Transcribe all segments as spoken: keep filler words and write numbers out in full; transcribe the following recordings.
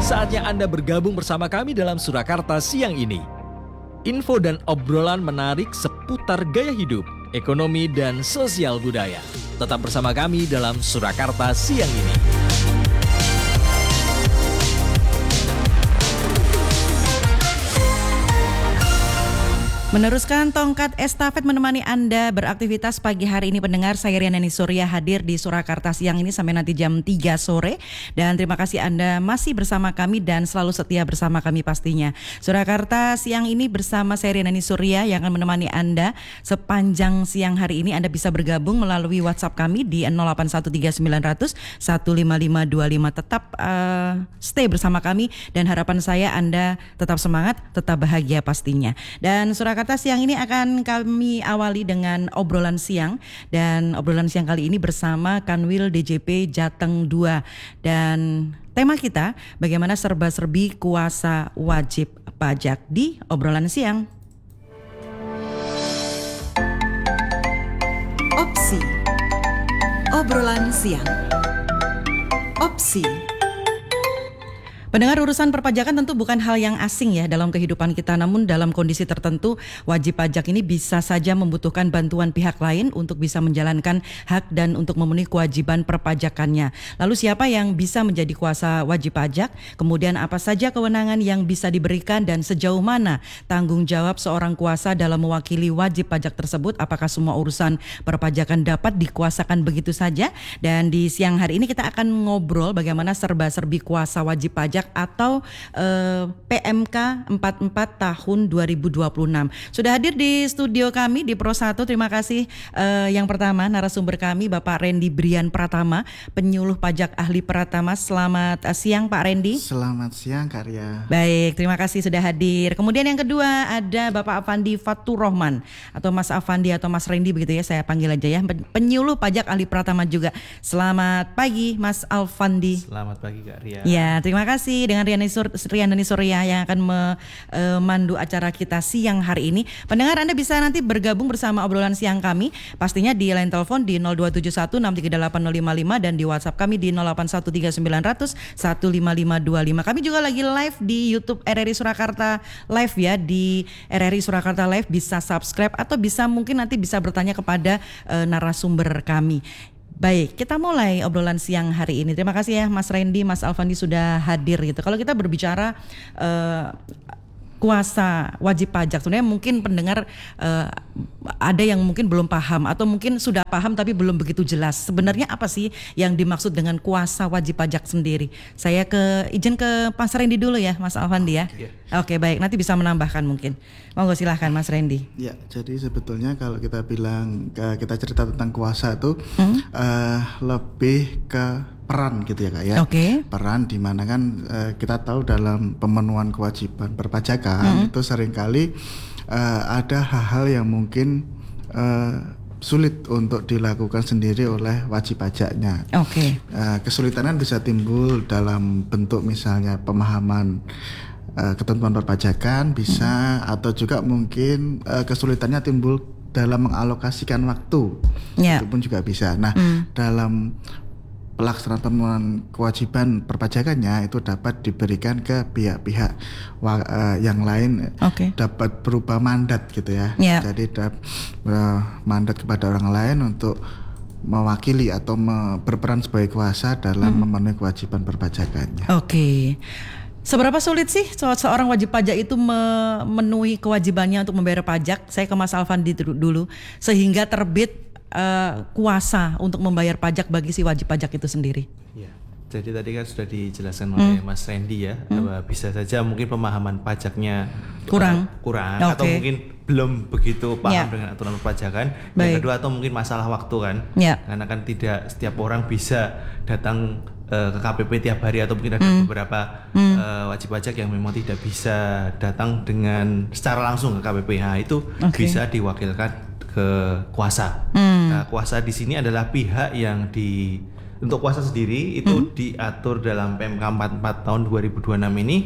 Saatnya Anda bergabung bersama kami dalam Surakarta siang ini. Info dan obrolan menarik seputar gaya hidup, ekonomi, dan sosial budaya. Tetap bersama kami dalam Surakarta siang ini. Meneruskan tongkat estafet menemani Anda beraktivitas pagi hari ini pendengar, saya Riana Nisurya hadir di Surakarta siang ini sampai nanti jam tiga sore. Dan terima kasih Anda masih bersama kami dan selalu setia bersama kami pastinya. Surakarta siang ini bersama saya Riana Nisurya yang akan menemani Anda sepanjang siang hari ini. Anda bisa bergabung melalui WhatsApp kami di nol delapan satu tiga sembilan nol nol satu lima lima dua lima. Tetap uh, stay bersama kami dan harapan saya Anda tetap semangat, tetap bahagia pastinya. Dan Surakarta siang ini akan kami awali dengan obrolan siang, dan obrolan siang kali ini bersama Kanwil D J P Jateng dua, dan tema kita bagaimana serba-serbi kuasa wajib pajak di obrolan siang. Opsi obrolan siang. Opsi. Pendengar, urusan perpajakan tentu bukan hal yang asing ya dalam kehidupan kita, namun dalam kondisi tertentu wajib pajak ini bisa saja membutuhkan bantuan pihak lain untuk bisa menjalankan hak dan untuk memenuhi kewajiban perpajakannya. Lalu siapa yang bisa menjadi kuasa wajib pajak? Kemudian apa saja kewenangan yang bisa diberikan dan sejauh mana tanggung jawab seorang kuasa dalam mewakili wajib pajak tersebut? Apakah semua urusan perpajakan dapat dikuasakan begitu saja? Dan di siang hari ini kita akan ngobrol bagaimana serba-serbi kuasa wajib pajak atau eh, P M K empat puluh empat tahun dua ribu dua puluh enam. Sudah hadir di studio kami di Pro satu. Terima kasih eh, yang pertama narasumber kami Bapak Randy Brian Pratama, penyuluh pajak ahli Pratama. Selamat eh, siang Pak Randy. Selamat siang Kak Ria. Baik, terima kasih sudah hadir. Kemudian yang kedua ada Bapak Afandi Fatur Rahman atau Mas Afandi atau Mas Randy begitu ya, saya panggil aja ya, penyuluh pajak ahli Pratama juga. Selamat pagi Mas Afandi. Selamat pagi Kak Ria. Ya, terima kasih. Dengan Riana Nisurya yang akan memandu acara kita siang hari ini. Pendengar, Anda bisa nanti bergabung bersama obrolan siang kami pastinya di line telepon di nol dua tujuh satu enam tiga delapan nol lima lima dan di WhatsApp kami di nol delapan satu tiga sembilan nol nol satu lima lima dua lima. Kami juga lagi live di YouTube R R I Surakarta Live ya, di R R I Surakarta Live, bisa subscribe atau bisa mungkin nanti bisa bertanya kepada uh, narasumber kami. Baik, kita mulai obrolan siang hari ini. Terima kasih ya Mas Randy, Mas Alfandi sudah hadir gitu. Kalau kita berbicara uh, kuasa wajib pajak, sebenarnya mungkin pendengar uh, ada yang mungkin belum paham atau mungkin sudah paham tapi belum begitu jelas. Sebenarnya apa sih yang dimaksud dengan kuasa wajib pajak sendiri? Saya ke izin ke Mas Randy dulu ya, Mas Alfandi ya. Yeah. Oke, baik, nanti bisa menambahkan mungkin. Monggo silahkan Mas Randy. Ya, jadi sebetulnya kalau kita bilang kita cerita tentang kuasa itu hmm? uh, lebih ke peran gitu ya Kak ya. Okay. Peran di mana kan uh, kita tahu dalam pemenuhan kewajiban perpajakan hmm. itu seringkali uh, ada hal-hal yang mungkin uh, sulit untuk dilakukan sendiri oleh wajib pajaknya. Oke. Okay. Uh, kesulitan bisa timbul dalam bentuk misalnya pemahaman uh, ketentuan perpajakan bisa, hmm. atau juga mungkin uh, kesulitannya timbul dalam mengalokasikan waktu. Yeah. Itu pun juga bisa. Nah, hmm. dalam pelaksanaan pemenuhan kewajiban perpajakannya itu dapat diberikan ke pihak-pihak uh, yang lain, okay. dapat berupa mandat gitu ya. Yeah. Jadi dapat uh, mandat kepada orang lain untuk mewakili atau me- berperan sebagai kuasa dalam hmm. memenuhi kewajiban perpajakannya. Oke. Okay. Seberapa sulit sih seorang wajib pajak itu memenuhi kewajibannya untuk membayar pajak? Saya ke Mas Alfandi dulu, sehingga terbit Uh, kuasa untuk membayar pajak bagi si wajib pajak itu sendiri. Ya, jadi tadi kan sudah dijelaskan hmm. oleh Mas Randy ya, hmm. bahwa bisa saja mungkin pemahaman pajaknya kurang, uh, kurang, okay. atau mungkin belum begitu paham yeah. dengan aturan perpajakan. Baik. Yang kedua, atau mungkin masalah waktu kan, yeah. karena kan tidak setiap orang bisa datang uh, ke K P P tiap hari, atau mungkin ada hmm. beberapa hmm. uh, wajib pajak yang memang tidak bisa datang dengan secara langsung ke K P P. Nah, itu okay. bisa diwakilkan ke kuasa. Hmm. Nah, kuasa di sini adalah pihak yang di untuk kuasa sendiri itu hmm. diatur dalam P M K empat puluh empat tahun dua ribu dua puluh enam ini,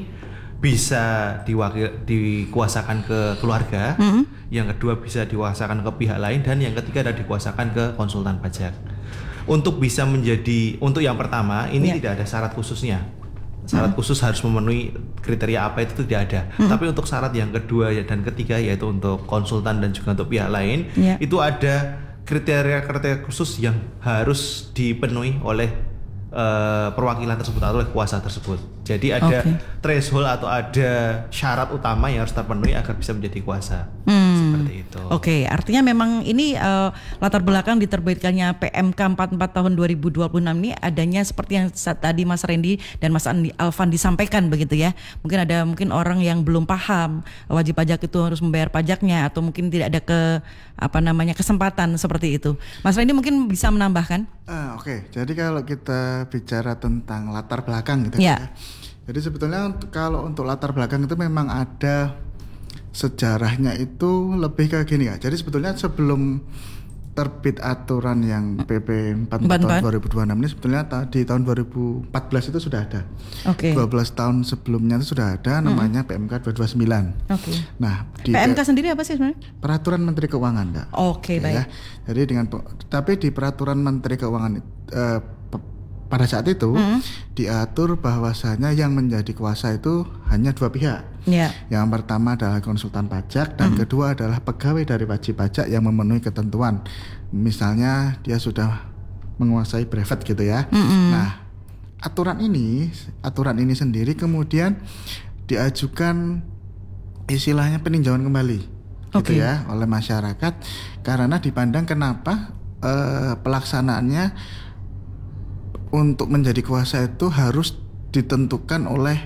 bisa diwakil dikuasakan ke keluarga, hmm. yang kedua bisa dikuasakan ke pihak lain, dan yang ketiga adalah dikuasakan ke konsultan pajak. Untuk bisa menjadi untuk yang pertama ini yeah. tidak ada syarat khususnya. syarat hmm. khusus harus memenuhi kriteria apa itu tidak ada. Hmm. Tapi untuk syarat yang kedua dan ketiga yaitu untuk konsultan dan juga untuk pihak lain yeah. itu ada kriteria-kriteria khusus yang harus dipenuhi oleh uh, perwakilan tersebut atau oleh kuasa tersebut. Jadi ada okay. threshold atau ada syarat utama yang harus terpenuhi agar bisa menjadi kuasa. Hmm. Seperti itu. Oke, okay. Artinya memang ini uh, latar belakang diterbitkannya P M K empat puluh empat tahun dua ribu dua puluh enam ini adanya seperti yang tadi Mas Randy dan Mas Andi Alvan disampaikan begitu ya. Mungkin ada mungkin orang yang belum paham wajib pajak itu harus membayar pajaknya atau mungkin tidak ada ke apa namanya kesempatan seperti itu. Mas Randy mungkin bisa menambahkan? Uh, Oke, okay. Jadi kalau kita bicara tentang latar belakang gitu ya. ya. Jadi sebetulnya kalau untuk latar belakang itu memang ada sejarahnya itu lebih ke gini ya. Jadi sebetulnya sebelum terbit aturan yang P P empat puluh empat tahun dua ribu dua puluh enam ini sebetulnya di tahun dua ribu empat belas itu sudah ada. Oke. Okay. dua belas tahun sebelumnya itu sudah ada namanya hmm. P M K dua ratus dua puluh sembilan. Oke. Okay. Nah, di P M K sendiri apa sih sebenarnya? Peraturan Menteri Keuangan, Kak. Oke, okay, baik. Ya. Jadi dengan tapi di peraturan Menteri Keuangan eh, pada saat itu hmm. diatur bahwasanya yang menjadi kuasa itu hanya dua pihak. Yeah. Yang pertama adalah konsultan pajak dan hmm. kedua adalah pegawai dari wajib pajak yang memenuhi ketentuan. Misalnya dia sudah menguasai brevet gitu ya. Hmm. Nah, aturan ini, aturan ini sendiri kemudian diajukan istilahnya peninjauan kembali, okay. gitu ya, oleh masyarakat karena dipandang kenapa eh, pelaksanaannya untuk menjadi kuasa itu harus ditentukan oleh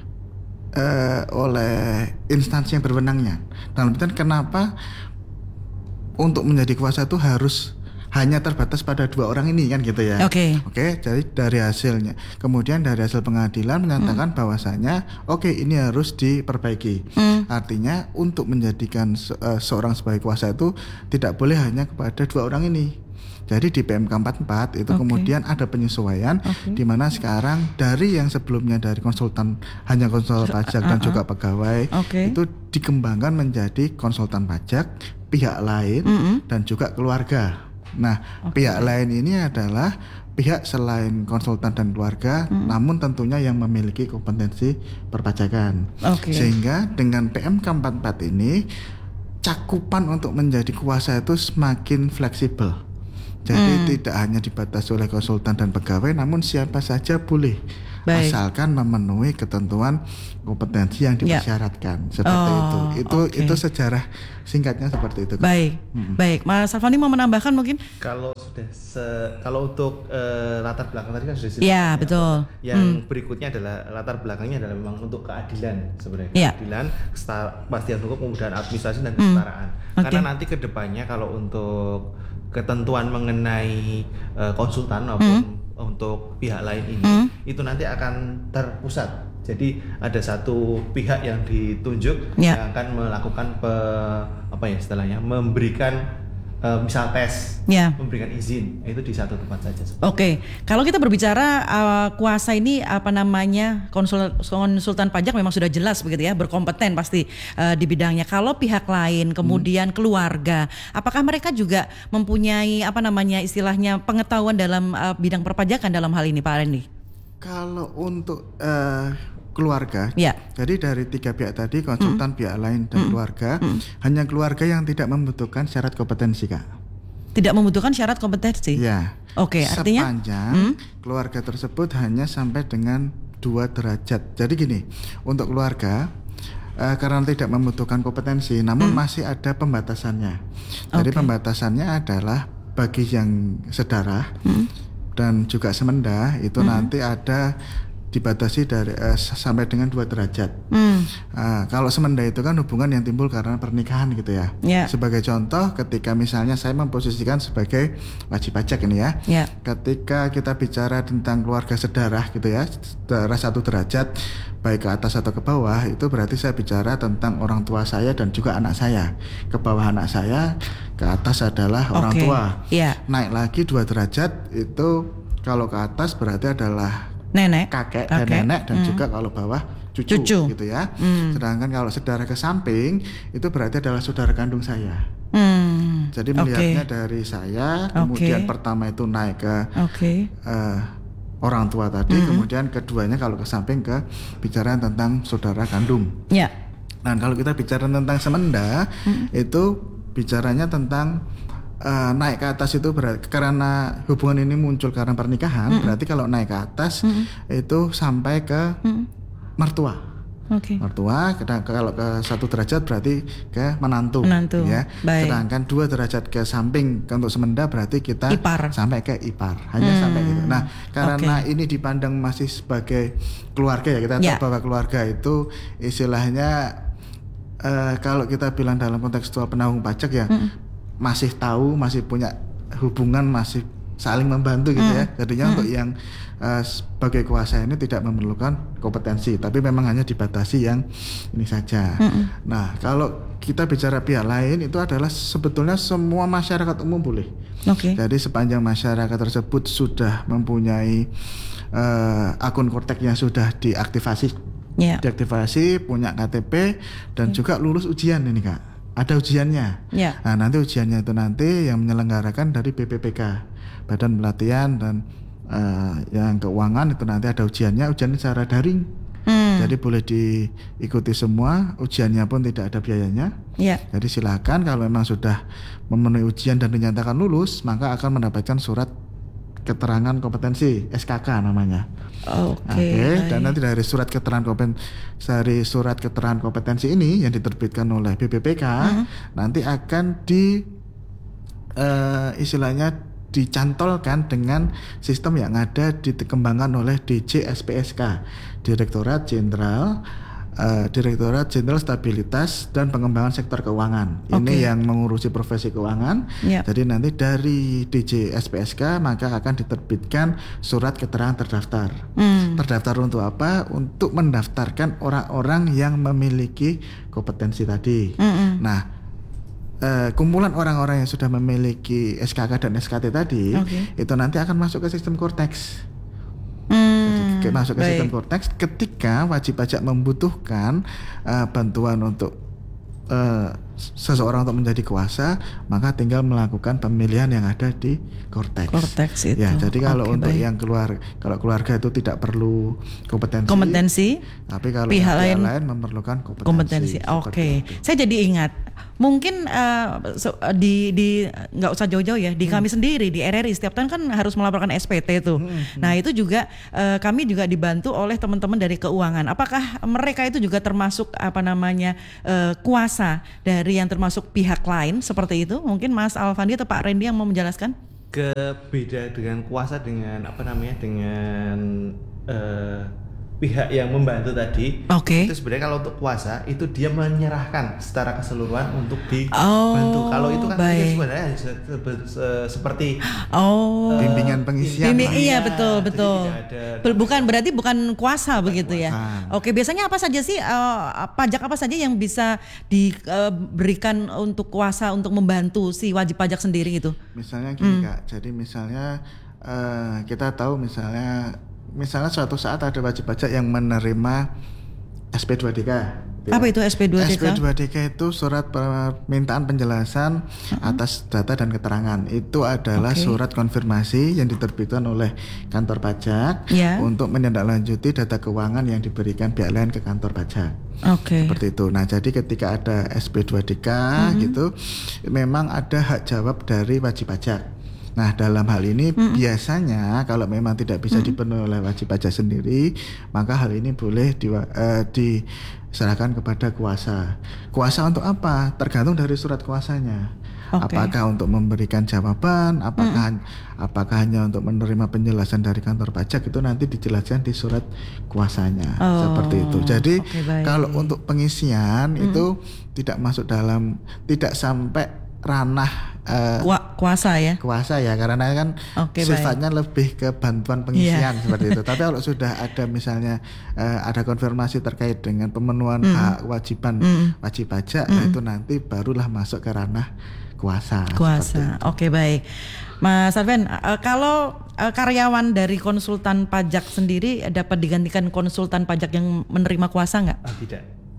uh, oleh instansi yang berwenangnya. Dalam artian kenapa untuk menjadi kuasa itu harus hanya terbatas pada dua orang ini kan gitu ya. Oke. Okay. Oke, okay, jadi dari hasilnya. Kemudian dari hasil pengadilan menyatakan hmm. bahwasanya oke okay, ini harus diperbaiki. Hmm. Artinya untuk menjadikan uh, seorang sebagai kuasa itu tidak boleh hanya kepada dua orang ini. Jadi di P M K empat puluh empat itu okay. kemudian ada penyesuaian okay. di mana sekarang dari yang sebelumnya dari konsultan hanya konsultan pajak uh-uh. dan juga pegawai okay. itu dikembangkan menjadi konsultan pajak, pihak lain mm-hmm. dan juga keluarga. Nah, okay. pihak lain ini adalah pihak selain konsultan dan keluarga mm. namun tentunya yang memiliki kompetensi perpajakan. Okay. Sehingga dengan P M K empat puluh empat ini cakupan untuk menjadi kuasa itu semakin fleksibel. Jadi hmm. tidak hanya dibatasi oleh konsultan dan pegawai, namun siapa saja boleh, baik. Asalkan memenuhi ketentuan kompetensi yang dipersyaratkan. Ya. Seperti oh, itu. Itu okay. itu sejarah singkatnya seperti itu. Baik, hmm. baik. Mas Alvani mau menambahkan mungkin? Kalau sudah se, kalau untuk uh, latar belakang tadi kan sudah disebut. Ya, betul. Yang hmm. berikutnya adalah latar belakangnya adalah memang untuk keadilan sebenarnya. Ya. Keadilan, kepastian hukum, kemudahan administrasi dan kesetaraan. Hmm. Okay. Karena nanti ke depannya kalau untuk ketentuan mengenai uh, konsultan maupun hmm. untuk pihak lain ini hmm. itu nanti akan terpusat. Jadi ada satu pihak yang ditunjuk yeah. yang akan melakukan pe, apa ya istilahnya memberikan uh, misal tes, yeah. memberikan izin itu di satu tempat saja. Oke, okay. Kalau kita berbicara uh, kuasa ini apa namanya konsul, konsultan pajak memang sudah jelas begitu ya, berkompeten pasti uh, di bidangnya. Kalau pihak lain kemudian hmm. keluarga, apakah mereka juga mempunyai apa namanya istilahnya pengetahuan dalam uh, bidang perpajakan dalam hal ini, Pak Randy? Kalau untuk uh, keluarga, ya. Jadi dari tiga pihak tadi konsultan, hmm. pihak lain dan hmm. keluarga, hmm. hanya keluarga yang tidak membutuhkan syarat kompetensi, Kak. Tidak membutuhkan syarat kompetensi. Ya. Oke, okay, artinya sepanjang hmm? keluarga tersebut hanya sampai dengan dua derajat. Jadi gini, untuk keluarga uh, karena tidak membutuhkan kompetensi, namun hmm. masih ada pembatasannya. Jadi okay. pembatasannya adalah bagi yang sedarah hmm. dan juga semenda itu hmm. nanti ada dibatasi dari uh, sampai dengan dua derajat. Hmm. Uh, kalau semenda itu kan hubungan yang timbul karena pernikahan gitu ya. Yeah. Sebagai contoh, ketika misalnya saya memposisikan sebagai wajib pajak ini ya. Yeah. Ketika kita bicara tentang keluarga sedarah gitu ya, sedarah satu derajat baik ke atas atau ke bawah, itu berarti saya bicara tentang orang tua saya dan juga anak saya. Ke bawah anak saya, ke atas adalah orang okay. tua. Yeah. Naik lagi dua derajat itu kalau ke atas berarti adalah nenek, kakek, kakek. dan nenek dan hmm. juga kalau bawah cucu, cucu. gitu ya. Hmm. Sedangkan kalau saudara ke samping itu berarti adalah saudara kandung saya. Hmm. Jadi melihatnya okay. dari saya, kemudian okay. pertama itu naik ke okay. uh, orang tua tadi, mm-hmm. kemudian keduanya kalau ke samping ke bicara tentang saudara kandung. Ya. Nah kalau kita bicara tentang semenda, mm-hmm. itu bicaranya tentang uh, naik ke atas itu berarti karena hubungan ini muncul karena pernikahan, mm-hmm. berarti kalau naik ke atas mm-hmm. itu sampai ke mm-hmm. mertua. Okay. Mertua, kalau ke satu derajat berarti ke menantu, menantu. Ya. Baik. Sedangkan dua derajat ke samping untuk semenda berarti kita ipar. Sampai ke ipar, hanya hmm. sampai gitu. Nah, karena okay. ini dipandang masih sebagai keluarga ya, kita tahu yeah. bahwa keluarga itu istilahnya uh, kalau kita bilang dalam kontekstual penanggung pajak ya hmm. masih tahu, masih punya hubungan, masih saling membantu gitu hmm. ya. Jadinya hmm. untuk yang uh, sebagai kuasa ini tidak memerlukan kompetensi, tapi memang hanya dibatasi yang ini saja. Hmm. Nah, kalau kita bicara pihak lain itu adalah sebetulnya semua masyarakat umum boleh. Okay. Jadi sepanjang masyarakat tersebut sudah mempunyai uh, akun Korteknya sudah diaktifasi, yeah. diaktifasi, punya K T P dan yeah. juga lulus ujian ini Kak. Ada ujiannya. Yeah. Nah, nanti ujiannya itu nanti yang menyelenggarakan dari B P P K. Badan Pelatihan dan uh, yang keuangan itu nanti ada ujiannya, ujiannya secara daring, hmm. jadi boleh diikuti semua, ujiannya pun tidak ada biayanya. Yeah. Jadi silakan kalau memang sudah memenuhi ujian dan dinyatakan lulus, maka akan mendapatkan surat keterangan kompetensi S K K namanya. Oke. Okay. Okay. Dan nanti dari surat keterangan kompetensi, dari surat keterangan kompetensi ini yang diterbitkan oleh B P P K, hmm. nanti akan di uh, istilahnya dicantolkan dengan sistem yang ada dikembangkan oleh D J S P S K, Direktorat Jenderal uh, Direktorat Jenderal Stabilitas dan Pengembangan Sektor Keuangan. Okay. Ini yang mengurusi profesi keuangan. Yep. Jadi nanti dari D J S P S K maka akan diterbitkan surat keterangan terdaftar. Mm. Terdaftar untuk apa? Untuk mendaftarkan orang-orang yang memiliki kompetensi tadi. Mm-mm. Nah, Uh, kumpulan orang-orang yang sudah memiliki S K K dan S K T tadi, okay. itu nanti akan masuk ke sistem Korteks. Hmm, Jadi, masuk ke baik. sistem Korteks ketika wajib pajak membutuhkan uh, bantuan untuk uh, seseorang untuk menjadi kuasa, maka tinggal melakukan pemilihan yang ada di Korteks. Korteks itu. Ya, jadi kalau okay, untuk baik. yang keluar, kalau keluarga itu tidak perlu kompetensi. Kompetensi. Tapi kalau pihak lain, lain memerlukan kompetensi. Kompetensi. Oke. Okay. Saya jadi ingat. Mungkin uh, so, di di nggak usah jauh-jauh ya, di hmm. kami sendiri di R R I setiap tahun kan harus melaporkan S P T tuh. Hmm. Nah itu juga uh, kami juga dibantu oleh teman-teman dari keuangan. Apakah mereka itu juga termasuk apa namanya uh, kuasa dari yang termasuk pihak lain seperti itu? Mungkin Mas Alfandi atau Pak Randy yang mau menjelaskan? Kebeda dengan kuasa dengan apa namanya dengan uh, pihak yang membantu tadi, okay. itu sebenarnya kalau untuk kuasa itu dia menyerahkan secara keseluruhan untuk dibantu. Oh, kalau itu kan sebenarnya se- se- se- seperti oh. uh, bimbingan pengisian. Bimbing, iya betul betul. Ada, bukan berarti bukan kuasa bukan begitu kuasa. Ya. Oke, biasanya apa saja sih uh, pajak apa saja yang bisa diberikan uh, untuk kuasa untuk membantu si wajib pajak sendiri itu? Misalnya gini hmm. Kak, jadi misalnya uh, kita tahu misalnya Misalnya suatu saat ada wajib pajak yang menerima S P dua D K. Ya. Apa itu S P dua D K? S P dua D K itu surat permintaan penjelasan uh-huh. atas data dan keterangan. Itu adalah okay. surat konfirmasi yang diterbitkan oleh kantor pajak yeah. untuk menindaklanjuti data keuangan yang diberikan pihak lain ke kantor pajak. Oke. Okay. Seperti itu. Nah, jadi ketika ada S P dua D K uh-huh. gitu, memang ada hak jawab dari wajib pajak. Nah, dalam hal ini mm. biasanya kalau memang tidak bisa mm. dipenuhi oleh wajib pajak sendiri, maka hal ini boleh di, uh, diserahkan kepada kuasa. Kuasa untuk apa? Tergantung dari surat kuasanya. Okay. Apakah untuk memberikan jawaban, apakah mm. apakah hanya untuk menerima penjelasan dari kantor pajak, itu nanti dijelaskan di surat kuasanya. Oh, seperti itu. Jadi okay, kalau untuk pengisian mm. itu tidak masuk dalam, tidak sampai ranah uh, kuasa ya kuasa ya karena kan okay, sifatnya baik. lebih ke bantuan pengisian yeah. seperti itu. Tapi kalau sudah ada misalnya uh, ada konfirmasi terkait dengan pemenuhan mm. hak kewajiban mm. wajib pajak, mm. nah itu nanti barulah masuk ke ranah kuasa. Kuasa. Oke okay, baik, Mas Arven. Uh, kalau uh, karyawan dari konsultan pajak sendiri dapat digantikan konsultan pajak yang menerima kuasa nggak? Ah, tidak.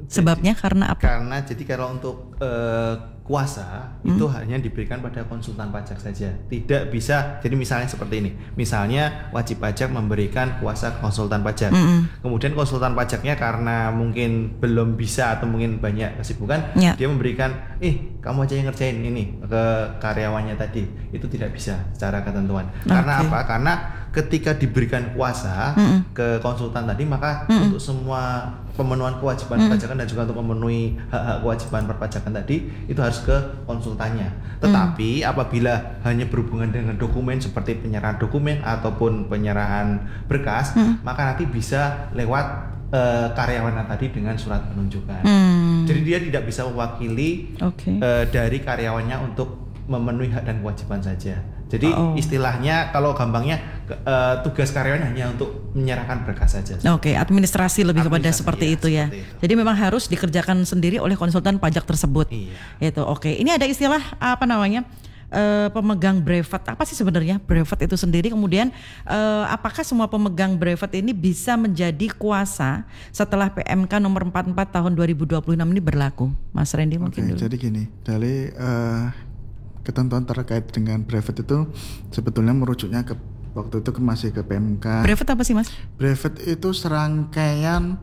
Sebabnya jadi, karena apa? Karena jadi kalau untuk uh, kuasa hmm. itu hanya diberikan pada konsultan pajak saja. Tidak bisa, jadi misalnya seperti ini. Misalnya wajib pajak memberikan kuasa konsultan pajak. Hmm. Kemudian konsultan pajaknya karena mungkin belum bisa atau mungkin banyak kesibukan, ya. Dia memberikan, eh kamu aja yang ngerjain ini ke karyawannya tadi. Itu tidak bisa secara ketentuan. Okay. Karena apa? Karena ketika diberikan kuasa hmm. ke konsultan tadi, maka hmm. untuk semua pemenuhan kewajiban hmm. perpajakan dan juga untuk memenuhi hak-hak kewajiban perpajakan tadi itu harus ke konsultannya. Tetapi hmm. apabila hanya berhubungan dengan dokumen seperti penyerahan dokumen ataupun penyerahan berkas, hmm. maka nanti bisa lewat uh, karyawan tadi dengan surat penunjukan. Hmm. Jadi dia tidak bisa mewakili okay. uh, dari karyawannya untuk memenuhi hak dan kewajiban saja. Jadi oh. istilahnya kalau gampangnya uh, tugas karyawan hanya untuk menyerahkan berkas saja. Oke, okay, administrasi lebih administrasi, kepada seperti iya, itu ya. Seperti itu. Jadi memang harus dikerjakan sendiri oleh konsultan pajak tersebut. Iya. Itu oke. Okay. Ini ada istilah apa namanya? Uh, pemegang brevet. Apa sih sebenarnya brevet itu sendiri? Kemudian uh, apakah semua pemegang brevet ini bisa menjadi kuasa setelah P M K nomor empat puluh empat tahun dua ribu dua puluh enam ini berlaku? Mas Randy mungkin okay, dulu. Jadi gini, dari uh, ketentuan terkait dengan brevet itu sebetulnya merujuknya ke waktu itu ke masih ke P M K. Brevet apa sih Mas? Brevet itu serangkaian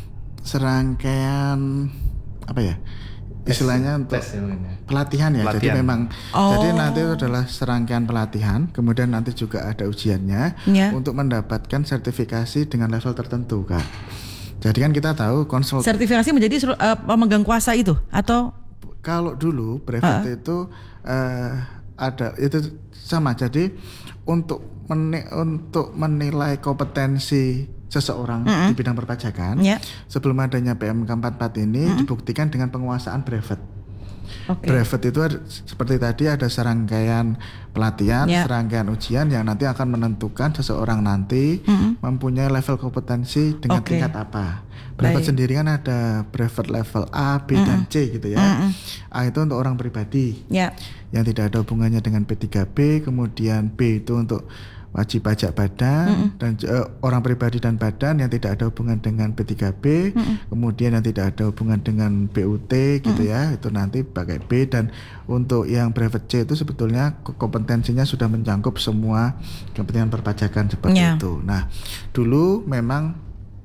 serangkaian apa ya? Istilahnya untuk pelatihan ya. Pelatihan. Jadi memang oh. jadi nanti itu adalah serangkaian pelatihan, kemudian nanti juga ada ujiannya yeah. untuk mendapatkan sertifikasi dengan level tertentu, Kak. Jadi kan kita tahu konsul sertifikasi menjadi uh, pemegang kuasa itu atau kalau dulu brevet uh. itu uh, ada itu sama. Jadi untuk meni- untuk menilai kompetensi seseorang mm-hmm. di bidang perpajakan yeah. sebelum adanya P M K empat puluh empat ini mm-hmm. dibuktikan dengan penguasaan brevet. Okay. Brevet itu ada, seperti tadi ada serangkaian pelatihan, yeah. serangkaian ujian yang nanti akan menentukan seseorang nanti mm-hmm. mempunyai level kompetensi dengan okay. tingkat apa. Brevet Baik. Sendiri kan ada brevet level A, B mm-hmm. dan C gitu ya. Mm-hmm. A itu untuk orang pribadi yeah. yang tidak ada hubungannya dengan P tiga B, kemudian B itu untuk wajib pajak badan mm-hmm. dan uh, orang pribadi dan badan yang tidak ada hubungan dengan P tiga B, mm-hmm. kemudian yang tidak ada hubungan dengan B U T gitu mm-hmm. ya, itu nanti pakai B. Dan untuk yang brevet C itu sebetulnya kompetensinya sudah mencakup semua kepentingan perpajakan seperti yeah. itu. Nah, dulu memang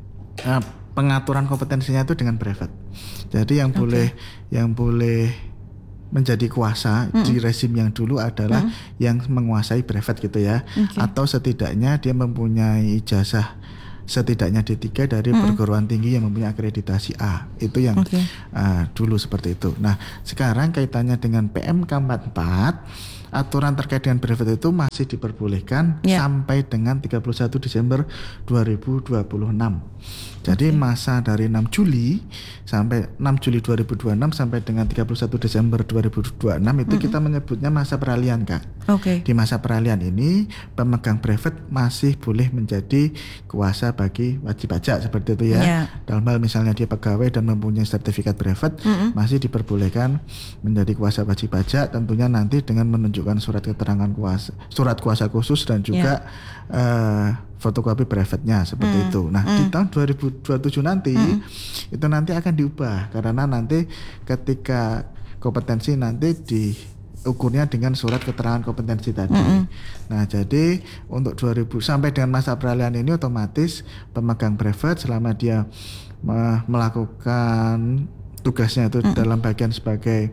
uh, pengaturan kompetensinya itu dengan brevet. Jadi yang okay. boleh yang boleh menjadi kuasa mm. di rezim yang dulu adalah mm. yang menguasai brevet gitu ya, okay. atau setidaknya dia mempunyai ijazah setidaknya D tiga dari mm. perguruan tinggi yang mempunyai akreditasi A. Itu yang okay. uh, dulu seperti itu. Nah, sekarang kaitannya dengan P M K empat puluh empat, aturan terkait dengan brevet itu masih diperbolehkan yeah. sampai dengan tiga puluh satu Desember dua ribu dua puluh enam. Jadi okay. masa dari enam Juli sampai enam Juli dua ribu dua puluh enam sampai dengan tiga puluh satu Desember dua ribu dua puluh enam itu mm-hmm. kita menyebutnya masa peralihan, Kak. Okay. Di masa peralihan ini pemegang brevet masih boleh menjadi kuasa bagi wajib pajak seperti itu ya. Yeah. Dalam hal misalnya dia pegawai dan mempunyai sertifikat brevet mm-hmm. masih diperbolehkan menjadi kuasa wajib pajak, tentunya nanti dengan menunjukkan surat keterangan kuasa, surat kuasa khusus dan juga yeah. uh, fotokopi brevetnya seperti mm. itu. Nah, mm. di tahun dua ribu dua puluh tujuh nanti mm. itu nanti akan diubah karena nanti ketika kompetensi nanti diukurnya dengan surat keterangan kompetensi tadi. Mm. Nah, jadi untuk dua ribu sampai dengan masa peralihan ini otomatis pemegang brevet selama dia me- melakukan tugasnya itu mm. dalam bagian sebagai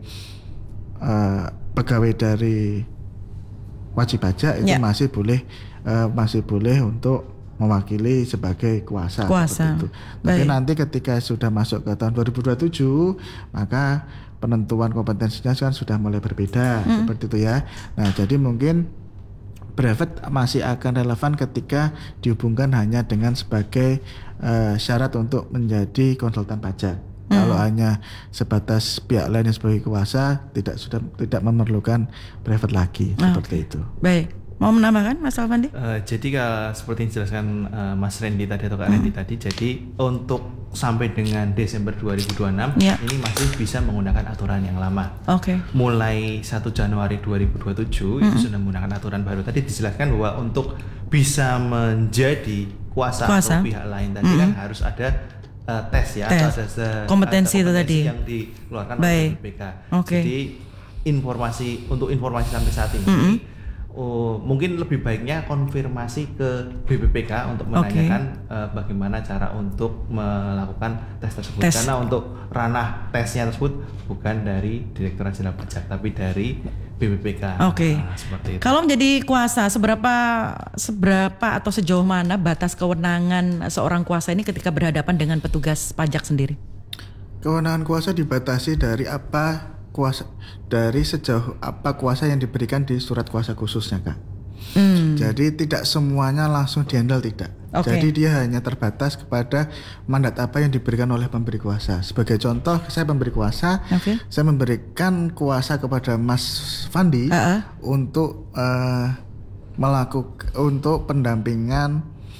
uh, pegawai dari wajib pajak itu yeah. masih boleh uh, masih boleh untuk mewakili sebagai kuasa, kuasa. Seperti itu. Tapi Baik. nanti ketika sudah masuk ke tahun dua ribu dua puluh tujuh maka penentuan kompetensinya kan sudah mulai berbeda mm. seperti itu ya. Nah, jadi mungkin brevet masih akan relevan ketika dihubungkan hanya dengan sebagai uh, syarat untuk menjadi konsultan pajak. Hmm. Kalau hanya sebatas pihak lain yang sebagai kuasa tidak sudah tidak memerlukan brevet lagi oh, seperti okay. itu. Baik, mau menambahkan Mas Alfandi? Uh, jadi kalau seperti yang dijelaskan uh, Mas Randy tadi atau Kak hmm. Randy tadi, jadi untuk sampai dengan Desember dua ribu dua puluh enam ya. Ini masih bisa menggunakan aturan yang lama. Oke. Okay. Mulai satu Januari dua ribu dua puluh tujuh hmm. itu sudah menggunakan aturan baru. Tadi dijelaskan bahwa untuk bisa menjadi kuasa, kuasa. atau pihak lain tadi hmm. kan harus ada uh, tes ya, tes. atau ada se, kompetensi, ada itu tadi yang dikeluarkan Baik. oleh B P P K. Okay. Jadi informasi untuk informasi sampai saat ini. Mm-hmm. Oh, mungkin lebih baiknya konfirmasi ke B P P K untuk menanyakan okay. uh, bagaimana cara untuk melakukan tes tersebut. Tes. Karena untuk ranah tesnya tersebut bukan dari Direktorat Jenderal Pajak, tapi dari B P P K. Oke. Okay. Nah, seperti itu. Kalau menjadi kuasa, seberapa seberapa atau sejauh mana batas kewenangan seorang kuasa ini ketika berhadapan dengan petugas pajak sendiri? Kewenangan kuasa dibatasi dari apa? Kuasa dari sejauh apa kuasa yang diberikan di surat kuasa khususnya, Kak. Hmm. Jadi tidak semuanya langsung dihandle, tidak. Okay. Jadi dia hanya terbatas kepada mandat apa yang diberikan oleh pemberi kuasa. Sebagai contoh, saya pemberi kuasa, okay. saya memberikan kuasa kepada Mas Fandi uh-uh. untuk uh, melakukan untuk pendampingan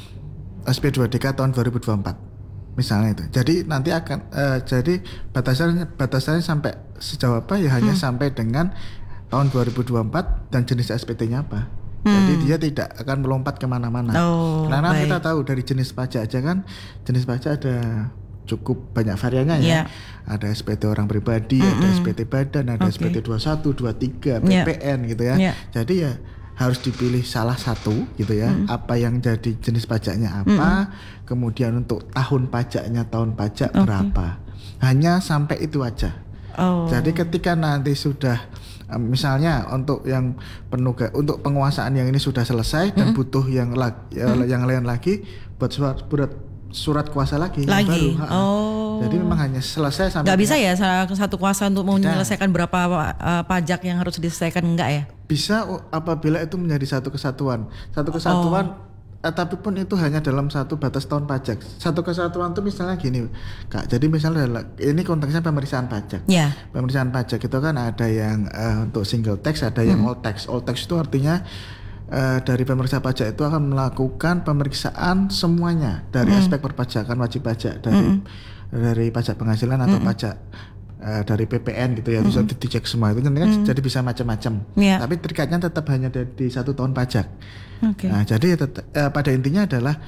S P dua D K tahun dua ribu dua puluh empat. Misalnya itu. Jadi nanti akan uh, jadi batasannya batasannya sampai sejauh apa ya hanya hmm. sampai dengan tahun dua ribu dua puluh empat dan jenis S P T-nya apa. Hmm. Jadi dia tidak akan melompat kemana-mana. Oh, karena baik. Kita tahu dari jenis pajak aja kan, jenis pajak ada cukup banyak variannya ya. Yeah. Ada S P T orang pribadi, mm-hmm. ada S P T badan, ada okay. S P T dua puluh satu, dua puluh tiga, P P N yeah. gitu ya. Yeah. Jadi ya harus dipilih salah satu gitu ya, mm. apa yang jadi jenis pajaknya apa, mm. kemudian untuk tahun pajaknya tahun pajak okay. berapa, hanya sampai itu aja. Oh. Jadi ketika nanti sudah misalnya untuk yang penugas untuk penguasaan yang ini sudah selesai mm. dan butuh yang lagi, mm. yang lain lagi buat surat surat surat kuasa lagi, lagi. Yang baru. Oh. Jadi memang hanya selesai sampai. Gak bisa ya satu kuasa untuk menyelesaikan berapa uh, pajak yang harus diselesaikan, enggak ya? Bisa apabila itu menjadi satu kesatuan, satu kesatuan. Oh. Eh, tapi pun itu hanya dalam satu batas tahun pajak. Satu kesatuan itu misalnya gini, Kak. Jadi misalnya ini konteksnya pemeriksaan pajak. Yeah. Pemeriksaan pajak itu kan ada yang uh, untuk single tax, ada yang mm. all tax. All tax itu artinya Uh, dari pemeriksa pajak itu akan melakukan pemeriksaan semuanya dari mm. aspek perpajakan wajib pajak dari mm. dari pajak penghasilan atau mm. pajak uh, dari P P N gitu ya, mm. terus dicek semua itu nanti kan mm. jadi bisa macam-macam. Yeah. Tapi terikatnya tetap hanya di, di satu tahun pajak. Okay. Nah, jadi tetap, uh, pada intinya adalah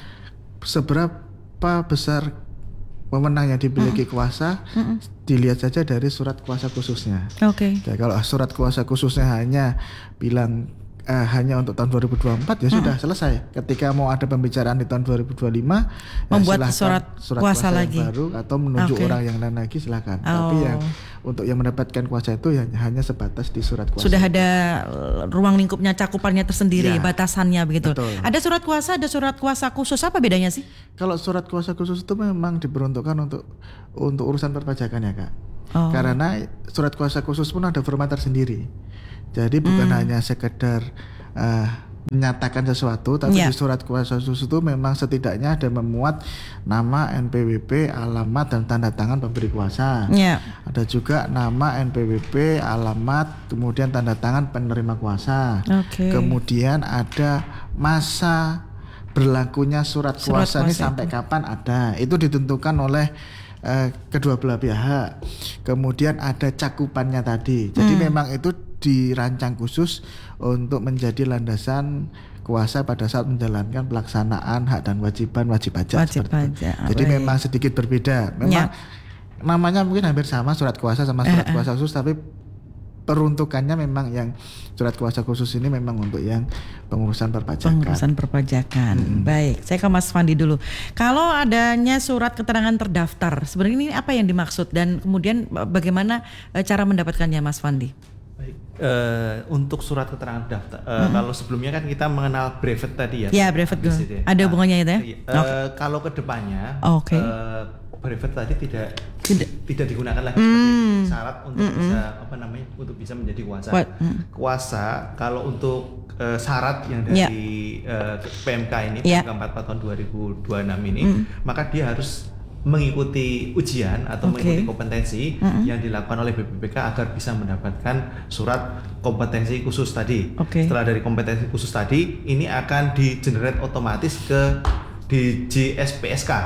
seberapa besar wewenang yang dimiliki mm. kuasa mm. dilihat saja dari surat kuasa khususnya. Oke. Okay. Jadi kalau surat kuasa khususnya hanya bilang Uh, hanya untuk tahun dua ribu dua puluh empat ya hmm. sudah selesai. Ketika mau ada pembicaraan di tahun dua ribu dua puluh lima membuat ya surat, surat kuasa, kuasa lagi baru atau menunjuk okay. orang yang lain lagi silakan. Oh. Tapi yang untuk yang mendapatkan kuasa itu ya, hanya sebatas di surat kuasa. Sudah ada ruang lingkupnya, cakupannya tersendiri, ya. Batasannya begitu. Betul. Ada surat kuasa, ada surat kuasa khusus, apa bedanya sih? Kalau surat kuasa khusus itu memang diperuntukkan untuk untuk urusan perpajakan ya, Kak. Oh. Karena surat kuasa khusus pun ada format tersendiri. Jadi bukan hmm. hanya sekedar uh, menyatakan sesuatu, tapi yeah. di surat kuasa khusus itu memang setidaknya ada memuat nama N P W P, alamat dan tanda tangan pemberi kuasa. Yeah. Ada juga nama N P W P, alamat, kemudian tanda tangan penerima kuasa. Okay. Kemudian ada masa berlakunya surat, surat kuasa, kuasa ini itu. Sampai kapan ada. Itu ditentukan oleh uh, kedua belah pihak. Kemudian ada cakupannya tadi. Jadi hmm. memang itu dirancang khusus untuk menjadi landasan kuasa pada saat menjalankan pelaksanaan hak dan wajiban wajib pajak. Wajib pajak. Jadi baik. Memang sedikit berbeda. Memang ya. Namanya mungkin hampir sama, surat kuasa sama surat uh, uh. kuasa khusus, tapi peruntukannya memang yang surat kuasa khusus ini memang untuk yang pengurusan perpajakan. Pengurusan perpajakan. Hmm. Baik, saya ke Mas Fandi dulu. Kalau adanya surat keterangan terdaftar, sebenarnya ini apa yang dimaksud dan kemudian bagaimana cara mendapatkannya, Mas Fandi? Baik, uh, untuk surat keterangan daftar, uh, hmm. kalau sebelumnya kan kita mengenal brevet tadi ya. Ya, brevet dulu. Ada hubungannya itu ya? Uh, okay. Kalau kedepannya, oh, okay. uh, brevet tadi tidak tidak, tidak digunakan lagi hmm. sebagai syarat untuk hmm. bisa apa namanya untuk bisa menjadi kuasa. What? Kuasa kalau untuk uh, syarat yang dari yeah. uh, P M K ini, yeah. P M K empat puluh empat tahun dua ribu dua puluh enam ini, hmm. maka dia harus mengikuti ujian atau okay. mengikuti kompetensi mm-hmm. yang dilakukan oleh B P P K agar bisa mendapatkan surat kompetensi khusus tadi. Okay. Setelah dari kompetensi khusus tadi, ini akan di-generate otomatis ke di J S P S K.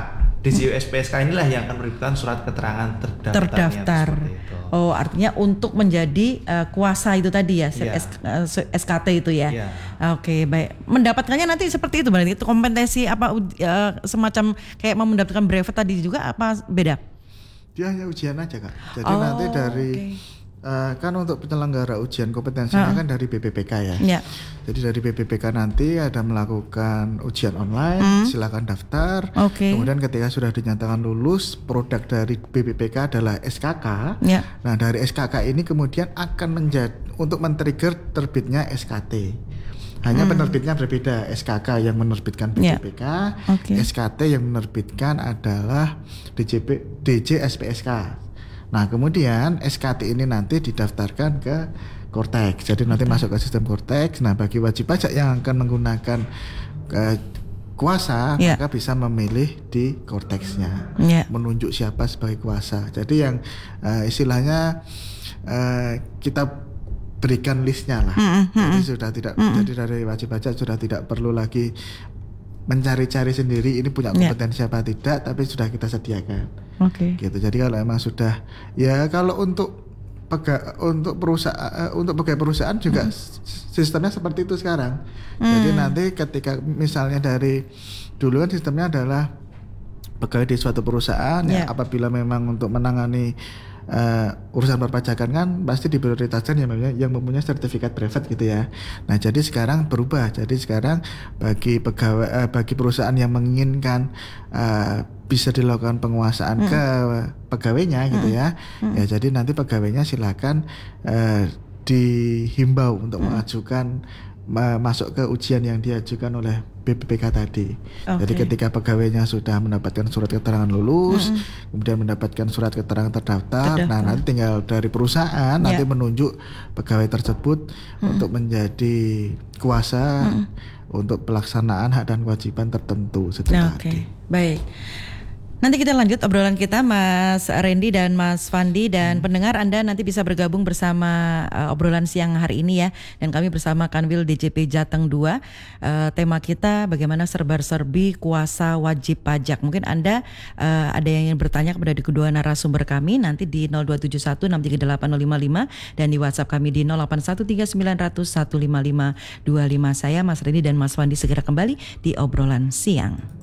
D J S P S K inilah yang akan menerbitkan surat keterangan terdaftarnya. Terdaftar. Oh, artinya untuk menjadi uh, kuasa itu tadi ya, yeah. S, uh, S K T itu ya. Yeah. Oke, okay, baik. Mendapatkannya nanti seperti itu berarti itu kompetensi apa uh, semacam kayak mau mendapatkan brevet tadi juga apa beda? Dia hanya ujian aja Kak. Jadi oh, nanti dari okay. Uh, kan untuk penyelenggara ujian kompetensinya uh. kan dari B P P K ya. Yeah. Jadi dari B P P K nanti ada melakukan ujian online, mm. silakan daftar. Okay. Kemudian ketika sudah dinyatakan lulus, produk dari B P P K adalah S K K. Yeah. Nah dari S K K ini kemudian akan menjadi untuk men-trigger terbitnya S K T. Hanya hmm. penerbitnya berbeda. S K K yang menerbitkan B P P K, yeah. okay. S K T yang menerbitkan adalah D J P, D J S P S K. Nah kemudian S K T ini nanti didaftarkan ke Kortex. Jadi nanti masuk ke sistem Kortex. Nah bagi wajib pajak yang akan menggunakan uh, kuasa, yeah. maka bisa memilih di Kortexnya, yeah. menunjuk siapa sebagai kuasa. Jadi yang uh, istilahnya uh, kita berikan listnya lah. Mm-hmm. Jadi sudah tidak, mm-hmm. jadi dari wajib pajak sudah tidak perlu lagi mencari-cari sendiri ini punya kompetensi yeah. apa tidak, tapi sudah kita sediakan. Oke. Okay. Gitu. Jadi kalau emang sudah, ya kalau untuk pega, untuk perusahaan, untuk pegawai perusahaan juga mm. sistemnya seperti itu sekarang. Mm. Jadi nanti ketika misalnya dari dulu kan sistemnya adalah pegawai di suatu perusahaan, yeah. ya apabila memang untuk menangani Uh, urusan perpajakan kan pasti diprioritaskan yang mempunyai, yang mempunyai sertifikat brevet gitu ya. Nah jadi sekarang berubah. Jadi sekarang bagi pegawai, uh, bagi perusahaan yang menginginkan uh, bisa dilakukan penguasaan hmm. ke pegawainya gitu hmm. ya. Hmm. Ya jadi nanti pegawainya silakan uh, dihimbau untuk hmm. mengajukan uh, masuk ke ujian yang diajukan oleh B P P K tadi. Okay. Jadi ketika pegawainya sudah mendapatkan surat keterangan lulus, mm-hmm. kemudian mendapatkan surat keterangan terdaftar, terdaftar. Nah nanti tinggal dari perusahaan yeah. nanti menunjuk pegawai tersebut mm-hmm. untuk menjadi kuasa mm-hmm. untuk pelaksanaan hak dan kewajiban tertentu seperti nah, tadi. Okay. Baik. Nanti kita lanjut obrolan kita Mas Randy dan Mas Fandi dan hmm. pendengar Anda nanti bisa bergabung bersama uh, obrolan siang hari ini ya. Dan kami bersama Kanwil D J P Jateng dua. Uh, tema kita bagaimana serba-serbi kuasa wajib pajak. Mungkin Anda uh, ada yang ingin bertanya kepada kedua narasumber kami nanti di nol dua tujuh satu enam tiga delapan nol lima lima dan di WhatsApp kami di nol delapan satu tiga sembilan nol nol satu lima lima dua lima. Saya Mas Randy dan Mas Fandi segera kembali di obrolan siang.